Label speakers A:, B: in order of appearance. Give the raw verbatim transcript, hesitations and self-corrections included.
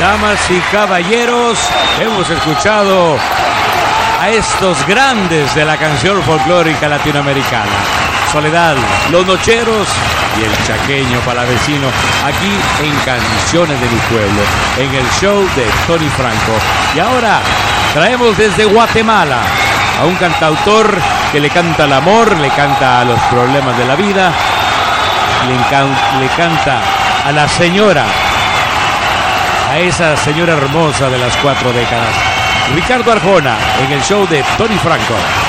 A: Damas y caballeros, hemos escuchado a estos grandes de la canción folclórica latinoamericana. Soledad, Los Nocheros y el chaqueño palavecino, aquí en Canciones de mi Pueblo, en el show de Tony Franco. Y ahora traemos desde Guatemala a un cantautor que le canta al amor, le canta a los problemas de la vida, le, encan- le canta a la señora, a esa señora hermosa de las cuatro décadas. Ricardo Arjona en el show de Tony Franco.